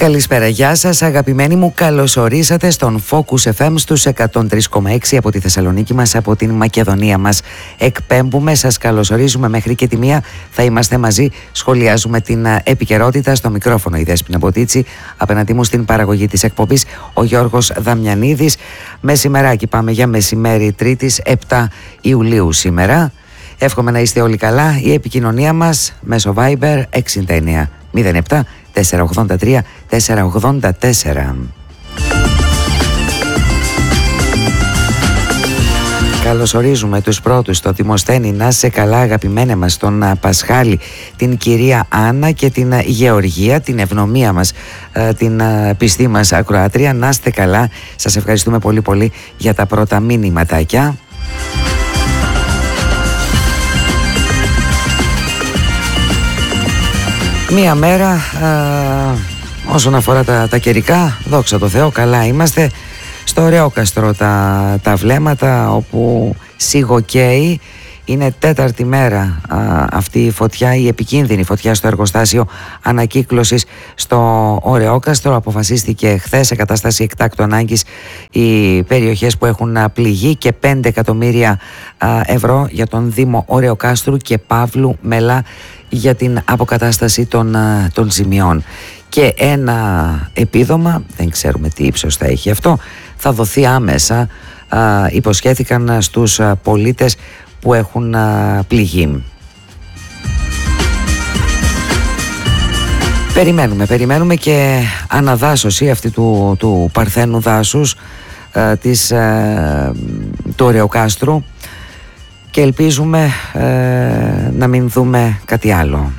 Καλησπέρα, γεια σας αγαπημένοι μου, καλώς ορίσατε στον Focus FM στους 103,6 από τη Θεσσαλονίκη μας, από την Μακεδονία μας. Εκπέμπουμε, σας καλωσορίζουμε μέχρι και τη 1, θα είμαστε μαζί, σχολιάζουμε την επικαιρότητα. Στο μικρόφωνο η Δέσποινα Μποτίτσι, απέναντί μου στην παραγωγή της εκπομπής ο Γιώργος Δαμιανίδης. Μεσημεράκι πάμε για μεσημέρι Τρίτης 7 Ιουλίου σήμερα. Εύχομαι να είστε όλοι καλά. Η επικοινωνία μας μέσω Viber 69 07 483 484. Καλωσορίζουμε τους πρώτους στο Δημοσθένη. Να σε καλά αγαπημένε μας, τον Πασχάλη, την κυρία Άννα και την Γεωργία, την ευνομία μας, την πιστή μας ακροάτρια. Να είστε καλά, σας ευχαριστούμε πολύ πολύ για τα πρώτα μήνυματάκια. Μία μέρα όσον αφορά τα καιρικά, δόξα τω Θεώ, καλά είμαστε. Στο Ωρεόκαστρο τα βλέμματα, όπου σιγοκαίει. Είναι τέταρτη μέρα αυτή η φωτιά, η επικίνδυνη φωτιά στο εργοστάσιο ανακύκλωσης στο Ωρεόκαστρο. Αποφασίστηκε χθες σε κατάσταση εκτάκτου ανάγκης οι περιοχές που έχουν πληγεί και 5 εκατομμύρια ευρώ για τον Δήμο Ωρεοκάστρου και Παύλου Μελά για την αποκατάσταση των ζημιών. Και ένα επίδομα, δεν ξέρουμε τι ύψος θα έχει αυτό, θα δοθεί άμεσα, υποσχέθηκαν στους πολίτες που έχουν πληγεί. Περιμένουμε και αναδάσωση αυτή του παρθένου δάσους του Ωρεοκάστρου και ελπίζουμε να μην δούμε κάτι άλλο.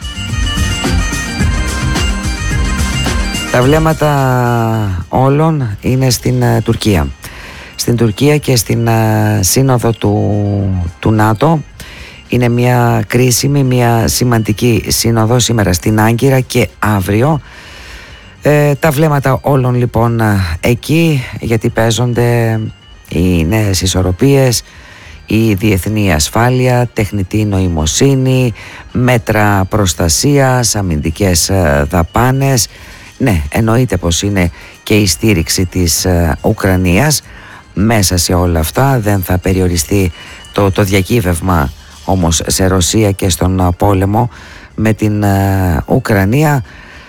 Τα βλέμματα όλων είναι στην Τουρκία. Στην Τουρκία και στην σύνοδο του ΝΑΤΟ. Είναι μια κρίσιμη, μια σημαντική σύνοδο σήμερα στην Άγκυρα και αύριο. Τα βλέμματα όλων λοιπόν εκεί, γιατί παίζονται οι νέες ισορροπίες, η διεθνή ασφάλεια, τεχνητή νοημοσύνη, μέτρα προστασίας, αμυντικές δαπάνες. Ναι, εννοείται πως είναι και η στήριξη της Ουκρανίας. Μέσα σε όλα αυτά δεν θα περιοριστεί το διακύβευμα όμως σε Ρωσία και στον πόλεμο με την Ουκρανία.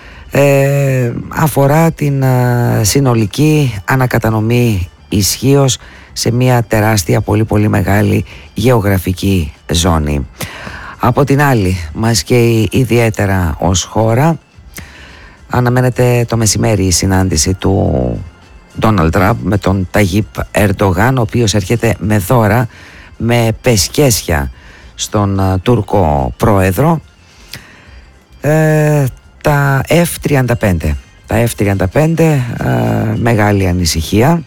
Αφορά την συνολική ανακατανομή ισχύως σε μια τεράστια, πολύ πολύ μεγάλη γεωγραφική ζώνη. Από την άλλη, μας καίει ιδιαίτερα ως χώρα. Αναμένεται το μεσημέρι η συνάντηση του Ντόναλντ Τραμπ με τον Ταγίπ Ερντογάν, ο οποίος έρχεται με δώρα, με πεσκέσια στον Τούρκο πρόεδρο. Τα F-35, μεγάλη ανησυχία.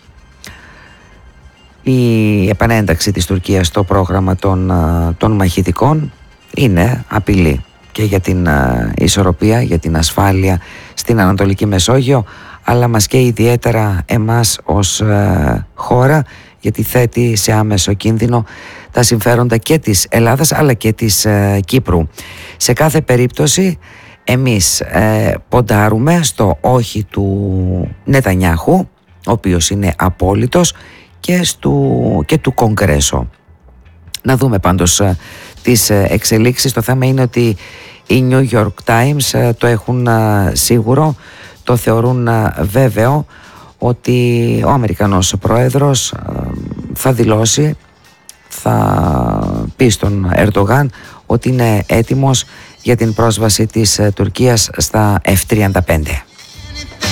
Η επανένταξη της Τουρκίας στο πρόγραμμα των μαχητικών είναι απειλή και για την ισορροπία, για την ασφάλεια στην Ανατολική Μεσόγειο, αλλά μας και ιδιαίτερα εμάς ως χώρα, γιατί θέτει σε άμεσο κίνδυνο τα συμφέροντα και της Ελλάδας αλλά και της Κύπρου. Σε κάθε περίπτωση εμείς ποντάρουμε στο όχι του Νετανιάχου, ο οποίος είναι απόλυτος, και του Κογκρέσο. Να δούμε πάντως τις εξελίξεις. Το θέμα είναι ότι οι New York Times το έχουν σίγουρο, το θεωρούν βέβαιο ότι ο Αμερικανός πρόεδρος θα δηλώσει, θα πει στον Ερντογάν ότι είναι έτοιμος για την πρόσβαση της Τουρκίας στα F-35.